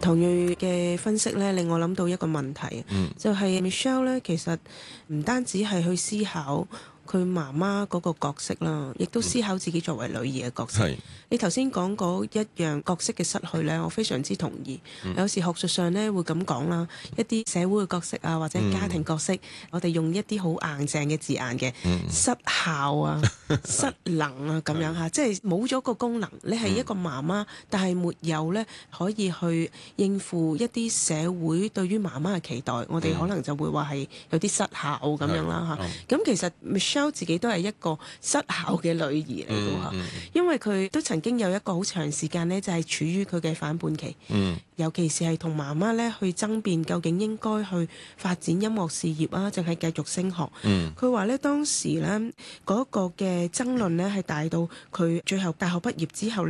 唐睿嘅分析咧，令我諗到一個問題，就係 Michelle 咧，其實唔單止係去思考佢媽媽嗰個角色啦，亦都思考自己作為女兒嘅角色。你頭先講嗰一樣角色嘅失去咧，我非常之同意。有時學術上咧會咁講啦，一啲社會嘅角色啊，或者家庭角色，我哋用一啲好硬淨嘅字眼嘅，失效啊、失能啊咁樣嚇，即係冇咗個功能。你係一個媽媽，但係沒有咧可以去應付一啲社會對於媽媽嘅期待，我哋可能就會話係有啲失效咁樣啦嚇。咁其實 Michelle 自己都係一個失效嘅女兒嚟嘅嚇，因為佢都曾經有一個好長時間呢，就係處於佢嘅反叛期，尤其是係同媽媽咧去爭辯究竟應該去發展音樂事業啊，定係繼續升學。佢話咧當時咧嗰個嘅爭論咧係大到佢最後大學畢業之後